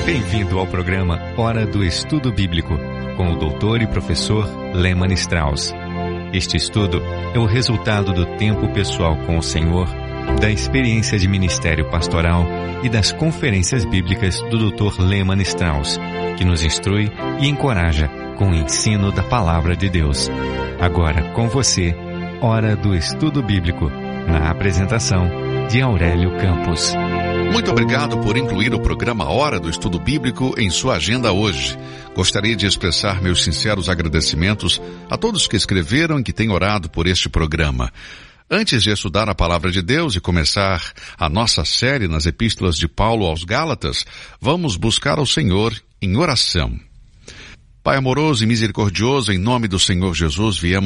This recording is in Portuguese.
Bem-vindo ao programa Hora do Estudo Bíblico, com o doutor e professor Lehmann Strauss. Este estudo é o resultado do tempo pessoal com o Senhor, da experiência de ministério pastoral e das conferências bíblicas do Dr. Lehmann Strauss, que nos instrui e encoraja com o ensino da Palavra de Deus. Agora com você, Hora do Estudo Bíblico, na apresentação de Aurélio Campos. Muito obrigado por incluir o programa Hora do Estudo Bíblico em sua agenda hoje. Gostaria de expressar meus sinceros agradecimentos a todos que escreveram e que têm orado por este programa. Antes de estudar a Palavra de Deus e começar a nossa série nas Epístolas de Paulo aos Gálatas, vamos buscar ao Senhor em oração. Pai amoroso e misericordioso, em nome do Senhor Jesus, viemos